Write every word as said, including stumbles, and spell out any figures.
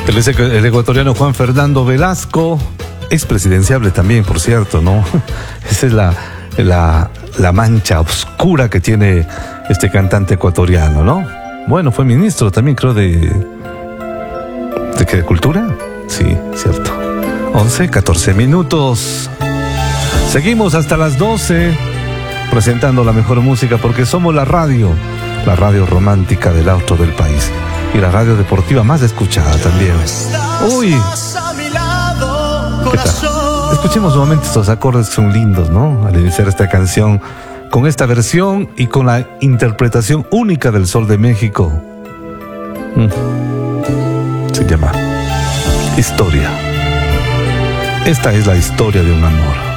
El, el ecuatoriano Juan Fernando Velasco es presidenciable también, por cierto, ¿no? Esa es la, la, la mancha oscura que tiene este cantante ecuatoriano, ¿no? Bueno, fue ministro también, creo, de... ¿De qué? ¿De cultura? Sí, cierto. once, catorce minutos. Seguimos hasta las doce, presentando la mejor música, porque somos la radio, la radio romántica del auto del país. Y la radio deportiva más escuchada también. Uy, ¿qué tal? Escuchemos nuevamente estos acordes que son lindos, ¿no? Al iniciar esta canción, con esta versión y con la interpretación única del Sol de México. Mm. Se llama Historia. Esta es la historia de un amor.